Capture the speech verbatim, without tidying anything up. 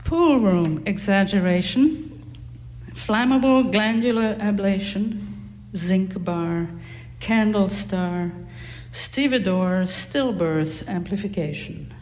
Pool room exaggeration, flammable glandular ablation, zinc bar, candle star, stevedore stillbirth amplification.